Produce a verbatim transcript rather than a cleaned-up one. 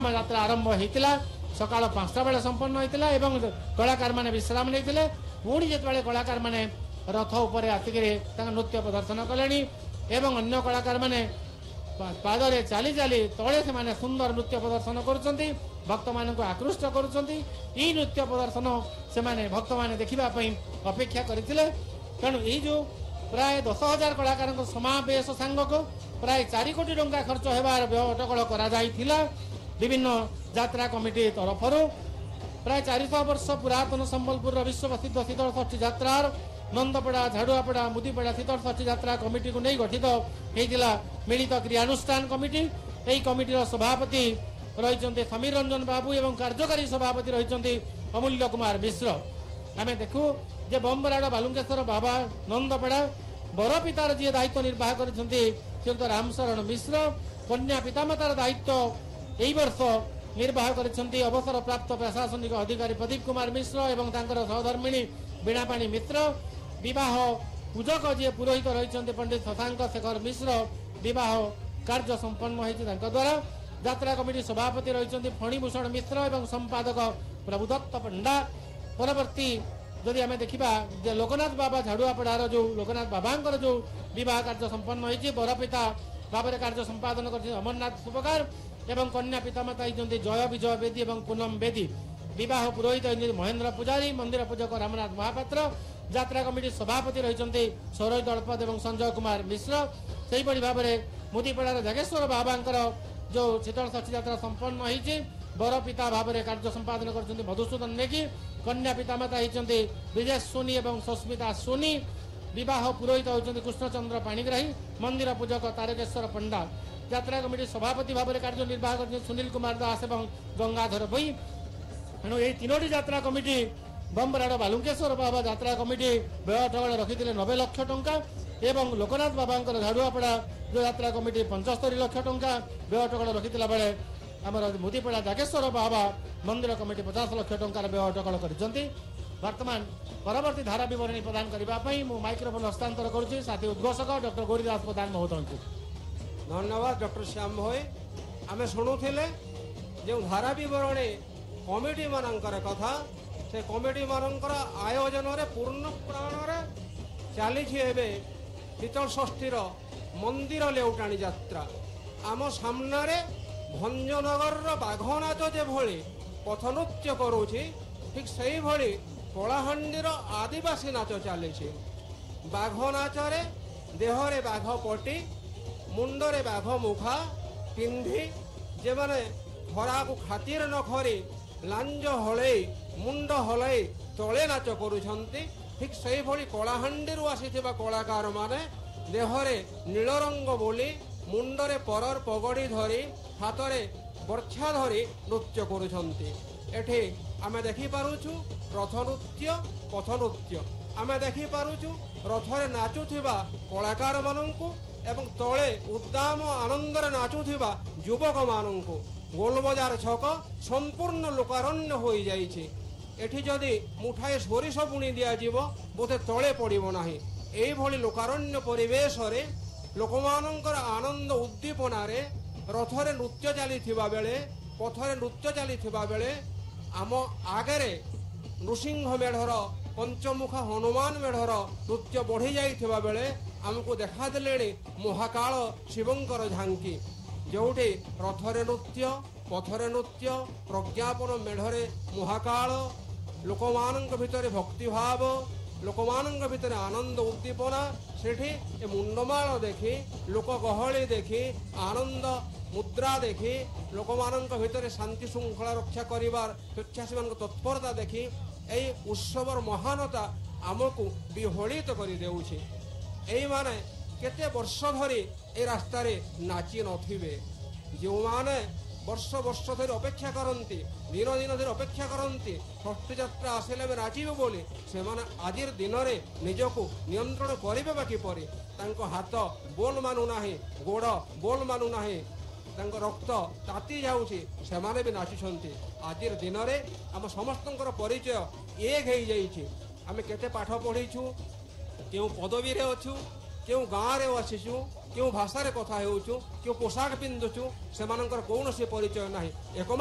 ଯାତ୍ରା ଆରମ୍ଭ ହେଇଥିଲା ସକାଳ ପାଞ୍ଚଟା ବେଳେ ସମ୍ପନ୍ନ ହୋଇଥିଲା ଏବଂ କଳାକାର ମାନେ ବିଶ୍ରାମ ନେଇଥିଲେ। ପୁଣି ଯେତେବେଳେ କଳାକାର ମାନେ ରଥ ଉପରେ ଆସିକରି ତାଙ୍କ ନୃତ୍ୟ ପ୍ରଦର୍ଶନ କଲେଣି ଏବଂ ଅନ୍ୟ କଳାକାର ମାନେ ପାଦରେ ଚାଲି ଚାଲି ତଳେ ସେମାନେ ସୁନ୍ଦର ନୃତ୍ୟ ପ୍ରଦର୍ଶନ କରୁଛନ୍ତି, ଭକ୍ତମାନଙ୍କୁ ଆକୃଷ୍ଟ କରୁଛନ୍ତି। ଏହି ନୃତ୍ୟ ପ୍ରଦର୍ଶନ ସେମାନେ ଭକ୍ତମାନେ ଦେଖିବା ପାଇଁ ଅପେକ୍ଷା କରିଥିଲେ। ତେଣୁ ଏଇ ଯେଉଁ ପ୍ରାୟ ଦଶ ହଜାର କଳାକାରଙ୍କ ସମାବେଶ ସାଙ୍ଗକୁ ପ୍ରାୟ ଚାରି କୋଟି ଟଙ୍କା ଖର୍ଚ୍ଚ ହେବାର ବ୍ୟୟ ଅଟକଳ କରାଯାଇଥିଲା ବିଭିନ୍ନ ଯାତ୍ରା କମିଟି ତରଫରୁ। ପ୍ରାୟ ଚାରିଶହ ବର୍ଷ ପୁରାତନ ସମ୍ବଲପୁରର ବିଶ୍ୱ ପ୍ରସିଦ୍ଧ ଶୀତଳ ଷଷ୍ଠୀ ଯାତ୍ରାର ନନ୍ଦପଡ଼ା, ଝାଡ଼ୁଆପଡ଼ା, ମୁଦିପଡ଼ା ଶୀତଳ ଷଷ୍ଠୀ ଯାତ୍ରା କମିଟିକୁ ନେଇ ଗଠିତ ହୋଇଥିଲା ମିଳିତ କ୍ରିୟାନୁଷ୍ଠାନ କମିଟି। ଏହି କମିଟିର ସଭାପତି ରହିଛନ୍ତି ସମୀର ରଞ୍ଜନ ବାବୁ ଏବଂ କାର୍ଯ୍ୟକାରୀ ସଭାପତି ରହିଛନ୍ତି ଅମୂଲ୍ୟ କୁମାର ମିଶ୍ର। ଆମେ ଦେଖୁ ଯେ ବମ୍ବରାଡ଼ ବାଲୁଙ୍କେଶ୍ୱର ବାବା ନନ୍ଦପଡ଼ା ବର ପିତାର ଯିଏ ଦାୟିତ୍ୱ ନିର୍ବାହ କରିଛନ୍ତି ଶ୍ରୀଯୁକ୍ତ ରାମଶରଣ ମିଶ୍ର, କନ୍ୟା ପିତାମାତାର ଦାୟିତ୍ୱ ଏହି ବର୍ଷ ନିର୍ବାହ କରିଛନ୍ତି ଅବସରପ୍ରାପ୍ତ ପ୍ରଶାସନିକ ଅଧିକାରୀ ପ୍ରଦୀପ କୁମାର ମିଶ୍ର ଏବଂ ତାଙ୍କର ସହଧର୍ମିଣୀ ବୀଣାପାଣି ମିଶ୍ର। ବିବାହ ପୂଜକ ଯିଏ ପୁରୋହିତ ରହିଛନ୍ତି ପଣ୍ଡିତ ଶଶାଙ୍କ ଶେଖର ମିଶ୍ର, ବିବାହ କାର୍ଯ୍ୟ ସମ୍ପନ୍ନ ହୋଇଛି ତାଙ୍କ ଦ୍ୱାରା। ଯାତ୍ରା କମିଟି ସଭାପତି ରହିଛନ୍ତି ଫଣୀଭୂଷଣ ମିଶ୍ର ଏବଂ ସମ୍ପାଦକ ପ୍ରଭୁଦତ୍ତ ପଣ୍ଡା। ପରବର୍ତ୍ତୀ ଯଦି ଆମେ ଦେଖିବା ଯେ ଲୋକନାଥ ବାବା ଝାଡ଼ୁଆପଡ଼ାର ଯେଉଁ ଲୋକନାଥ ବାବାଙ୍କର ଯେଉଁ ବିବାହ କାର୍ଯ୍ୟ ସମ୍ପନ୍ନ ହୋଇଛି, ବରପିତା ଭାବରେ କାର୍ଯ୍ୟ ସମ୍ପାଦନ କରିଛନ୍ତି ଅମରନାଥ ସୁପକାର ଏବଂ କନ୍ୟା ପିତାମାତା ହେଇଛନ୍ତି ଜୟ ବିଜୟ ବେଦୀ ଏବଂ ପୂନମ ବେଦୀ। ବିବାହ ପୁରୋହିତ ହେଇଛନ୍ତି ମହେନ୍ଦ୍ର ପୂଜାରୀ, ମନ୍ଦିର ପୂଜକ ରାମନାଥ ମହାପାତ୍ର। ଯାତ୍ରା କମିଟି ସଭାପତି ରହିଛନ୍ତି ସୌରଜ ଦଳପତ ଏବଂ ସଞ୍ଜୟ କୁମାର ମିଶ୍ର। ସେହିଭଳି ଭାବରେ ମୁଦିପଡ଼ାର ଜାଗେଶ୍ୱର ବାବାଙ୍କର ଯେଉଁ ଶୀତଳ ଷଷ୍ଠୀ ଯାତ୍ରା ସମ୍ପନ୍ନ ହୋଇଛି, ବର ପିତା ଭାବରେ କାର୍ଯ୍ୟ ସମ୍ପାଦନ କରିଛନ୍ତି ମଧୁସୂଦନ ନେଗୀ, କନ୍ୟା ପିତାମାତା ହେଇଛନ୍ତି ବିଜୟ ସୋନି ଏବଂ ସସ୍ମିତା ସୋନି। ବିବାହ ପୁରୋହିତ ହେଉଛନ୍ତି କୃଷ୍ଣଚନ୍ଦ୍ର ପାଣିଗ୍ରାହୀ, ମନ୍ଦିର ପୂଜକ ତାରକେଶ୍ୱର ପଣ୍ଡା। ଯାତ୍ରା କମିଟି ସଭାପତି ଭାବରେ କାର୍ଯ୍ୟ ନିର୍ବାହ କରିଛନ୍ତି ସୁନୀଲ କୁମାର ଦାସ ଏବଂ ଗଙ୍ଗାଧର ଭୋଇ। ତେଣୁ ଏହି ତିନୋଟି ଯାତ୍ରା କମିଟି ବମ୍ବରାଡ଼ ବାଲୁଙ୍କେଶ୍ୱର ବାବା ଯାତ୍ରା କମିଟି ବ୍ୟୟ ଅଟକଳ ରଖିଥିଲେ ନବେ ଲକ୍ଷ ଟଙ୍କା ଏବଂ ଲୋକନାଥ ବାବାଙ୍କର ଝାଡ଼ୁଆପଡ଼ା ଯେଉଁ ଯାତ୍ରା କମିଟି ପଞ୍ଚସ୍ତରୀ ଲକ୍ଷ ଟଙ୍କା ବ୍ୟୟ ଅଟକଳ ରଖିଥିଲା ବେଳେ ଆମର ମୁଦିପଡ଼ା ଜାଗେଶ୍ୱର ବାବା ମନ୍ଦିର କମିଟି ପଚାଶ ଲକ୍ଷ ଟଙ୍କାର ବ୍ୟୟ ଅଟକଳ କରିଛନ୍ତି। ବର୍ତ୍ତମାନ ପରବର୍ତ୍ତୀ ଧାରା ବିବରଣୀ ପ୍ରଦାନ କରିବା ପାଇଁ ମୁଁ ମାଇକ୍ରୋଫୋନ୍ ହସ୍ତାନ୍ତର କରୁଛି ସାଥୀ ଉଦ୍ଘୋଷକ ଡକ୍ଟର ଗୌରୀଦାସ ପ୍ରଧାନ ମହୋଦୟଙ୍କୁ। ଧନ୍ୟବାଦ ଡକ୍ଟର ଶ୍ୟାମ ଭୋଇ। ଆମେ ଶୁଣୁଥିଲେ ଯେଉଁ ଧାରା ବିବରଣୀ କମିଟି ମାନଙ୍କର କଥା, ସେ କମିଟି ମାନଙ୍କର ଆୟୋଜନରେ ପୂର୍ଣ୍ଣ ପ୍ରାଣରେ ଚାଲିଛି ଏବେ ଶୀତଳ ଷଷ୍ଠୀର ମନ୍ଦିର ଲେଉଟାଣି ଯାତ୍ରା। ଆମ ସାମ୍ନାରେ ଭଞ୍ଜନଗରର ବାଘ ନାଚ ଯେଭଳି ପଥନୃତ୍ୟ କରୁଛି, ଠିକ୍ ସେଇଭଳି କଳାହାଣ୍ଡିର ଆଦିବାସୀ ନାଚ ଚାଲିଛି। ବାଘ ନାଚରେ ଦେହରେ ବାଘ ପଟି, ମୁଣ୍ଡରେ ବାଘ ମୁଖା ପିନ୍ଧି ଯେମାନେ ଖରାକୁ ଖାତିର ନ କରି ଲାଞ୍ଜ ହଳେଇ ମୁଣ୍ଡ ହଲେଇ ତଳେ ନାଚ କରୁଛନ୍ତି, ଠିକ୍ ସେଇଭଳି କଳାହାଣ୍ଡିରୁ ଆସିଥିବା କଳାକାରମାନେ ଦେହରେ ନୀଳ ରଙ୍ଗ ବୋଲି ମୁଣ୍ଡରେ ପରର ପଗଡ଼ି ଧରି ହାତରେ ବର୍ଚ୍ଛା ଧରି ନୃତ୍ୟ କରୁଛନ୍ତି। ଏଠି ଆମେ ଦେଖିପାରୁଛୁ ରଥ ନୃତ୍ୟ, ପଥ ନୃତ୍ୟ। ଆମେ ଦେଖିପାରୁଛୁ ରଥରେ ନାଚୁଥିବା କଳାକାରମାନଙ୍କୁ ଏବଂ ତଳେ ଉଦ୍ଦାମ ଆନନ୍ଦରେ ନାଚୁଥିବା ଯୁବକମାନଙ୍କୁ। ଗୋଲବଜାର ଛକ ସମ୍ପୂର୍ଣ୍ଣ ଲୋକାରଣ୍ୟ ହୋଇଯାଇଛି। ଏଠି ଯଦି ମୁଠାଏ ସୋରିଷ ବୁଣି ଦିଆଯିବ ବୋଧେ ତଳେ ପଡ଼ିବ ନାହିଁ। ଏଇଭଳି ଲୋକାରଣ୍ୟ ପରିବେଶରେ ଲୋକମାନଙ୍କର ଆନନ୍ଦ ଉଦ୍ଦୀପନାରେ ରଥରେ ନୃତ୍ୟ ଚାଲିଥିବା ବେଳେ, ପଥରେ ନୃତ୍ୟ ଚାଲିଥିବା ବେଳେ ଆମ ଆଗରେ ନୃସିଂହ ମେଢ଼ର ପଞ୍ଚମୁଖ ହନୁମାନ ମେଢ଼ର ନୃତ୍ୟ ବଢ଼ି ଯାଇଥିବା ବେଳେ ଆମକୁ ଦେଖାଦେଲେଣି ମହାକାଳ ଶିବଙ୍କର ଝାଙ୍କି, ଯେଉଁଠି ରଥରେ ନୃତ୍ୟ, ପଥରେ ନୃତ୍ୟ, ପ୍ରଜ୍ଞାପନ ମେଢ଼ରେ ମହାକାଳ। ଲୋକମାନଙ୍କ ଭିତରେ ଭକ୍ତିଭାବ, ଲୋକମାନଙ୍କ ଭିତରେ ଆନନ୍ଦ ଉଦ୍ଦୀପନା। ସେଠି ଏ ମୁଣ୍ଡମାଳ ଦେଖି, ଲୋକ ଗହଳି ଦେଖି, ଆନନ୍ଦ ମୁଦ୍ରା ଦେଖି, ଲୋକମାନଙ୍କ ଭିତରେ ଶାନ୍ତି ଶୃଙ୍ଖଳା ରକ୍ଷା କରିବାର ସ୍ୱେଚ୍ଛାସେବୀମାନଙ୍କ ତତ୍ପରତା ଦେଖି ଏହି ଉତ୍ସବର ମହାନତା ଆମକୁ ବିହଳିତ କରିଦେଉଛି। ଏଇମାନେ କେତେ ବର୍ଷ ଧରି ଏ ରାସ୍ତାରେ ନାଚି ନଥିବେ, ଯେଉଁମାନେ ବର୍ଷ ବର୍ଷ ଧରି ଅପେକ୍ଷା କରନ୍ତି, ଦିନ ଦିନ ଧରି ଅପେକ୍ଷା କରନ୍ତି ଷଷ୍ଠୀ ଯାତ୍ରା ଆସିଲେ ଆମେ ନାଚିବୁ ବୋଲି, ସେମାନେ ଆଜିର ଦିନରେ ନିଜକୁ ନିୟନ୍ତ୍ରଣ କରିବେ ବା କିପରି? ତାଙ୍କ ହାତ ବୋଲ ମାନୁନାହିଁ, ଗୋଡ଼ ବୋଲ ମାନୁନାହିଁ, ତାଙ୍କ ରକ୍ତ ତାତି ଯାଉଛି, ସେମାନେ ବି ନାଚୁଛନ୍ତି। ଆଜିର ଦିନରେ ଆମ ସମସ୍ତଙ୍କର ପରିଚୟ ଏକ ହେଇଯାଇଛି। ଆମେ କେତେ ପାଠ ପଢ଼ିଛୁ, କେଉଁ ପଦବୀରେ ଅଛୁ, କେଉଁ ଗାଁରେ ଆସିଛୁ, କେଉଁ ଭାଷାରେ କଥା ହେଉଛୁ, କେଉଁ ପୋଷାକ ପିନ୍ଧୁଛୁ, ସେମାନଙ୍କର କୌଣସି ପରିଚୟ ନାହିଁ। ଏକ